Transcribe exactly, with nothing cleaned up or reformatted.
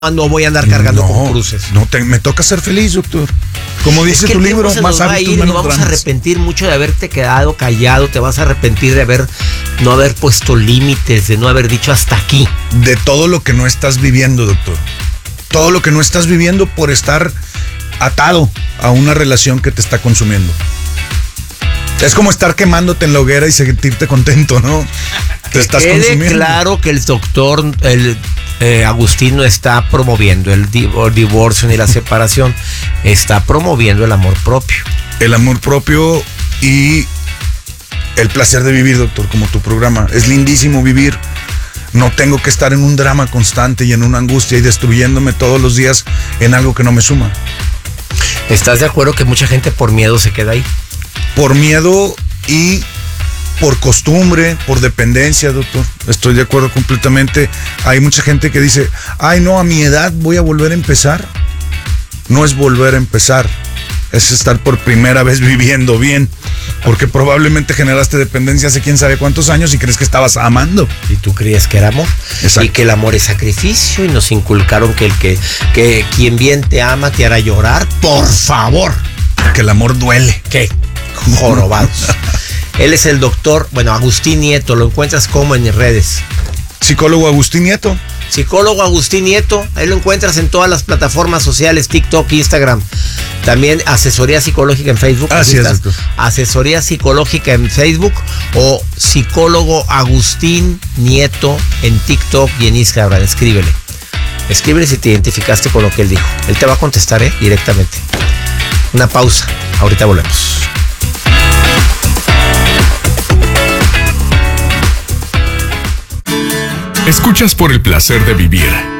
no voy a andar cargando no, con cruces. No, te, me toca ser feliz, doctor. Como dice es que tu el libro, se más nos va a hábitos, ir, menos nos vamos dramas. a arrepentir mucho de haberte quedado callado, te vas a arrepentir de haber no haber puesto límites, de no haber dicho hasta aquí. De todo lo que no estás viviendo, doctor. Todo lo que no estás viviendo por estar atado a una relación que te está consumiendo. Es como estar quemándote en la hoguera y sentirte contento, ¿no? Te estás Quede consumiendo. claro que el doctor el, eh, Agustín no está promoviendo el, di- el divorcio ni la separación, está promoviendo el amor propio. El amor propio y el placer de vivir, doctor, como tu programa. Es lindísimo vivir. No tengo que estar en un drama constante y en una angustia y destruyéndome todos los días en algo que no me suma. ¿Estás de acuerdo que mucha gente por miedo se queda ahí? Por miedo y por costumbre, por dependencia, doctor. Estoy de acuerdo completamente. Hay mucha gente que dice, ay no, a mi edad voy a volver a empezar. No es volver a empezar, es estar por primera vez viviendo bien. Porque probablemente generaste dependencia hace quién sabe cuántos años y crees que estabas amando. Y tú creías que era amor. Exacto. Y que el amor es sacrificio y nos inculcaron que el que, que quien bien te ama te hará llorar. Por favor. Que el amor duele. ¿Qué? Jorobados. Él es el doctor, bueno, Agustín Nieto, lo encuentras como en redes. Psicólogo Agustín Nieto. Psicólogo Agustín Nieto, ahí lo encuentras en todas las plataformas sociales, TikTok, Instagram. También asesoría psicológica en Facebook. Así es, ¿Estás? doctor. Asesoría psicológica en Facebook o psicólogo Agustín Nieto en TikTok y en Instagram. Escríbele. Escríbele si te identificaste con lo que él dijo. Él te va a contestar, ¿eh? Directamente. Una pausa. Ahorita volvemos. Escuchas por el placer de vivir